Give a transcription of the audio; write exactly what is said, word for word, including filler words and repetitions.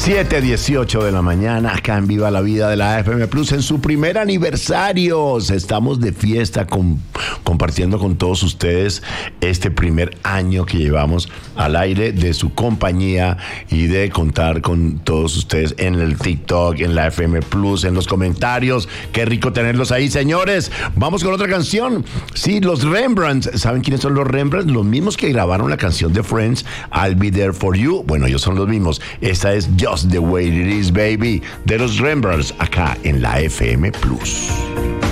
siete dieciocho de la mañana, acá en Viva la Vida de la F M Plus, en su primer aniversario. Estamos de fiesta con, compartiendo con todos ustedes este primer año que llevamos al aire de su compañía y de contar con todos ustedes en el TikTok, en la F M Plus, en los comentarios. Qué rico tenerlos ahí, señores. Vamos con otra canción. Sí, los Rembrandts. ¿Saben quiénes son los Rembrandts? Los mismos que grabaron la canción de Friends, I'll Be There For You. Bueno, ellos son los mismos. Esta es Just the Way It Is, Baby, de los Rembrandts, acá en la F M Plus.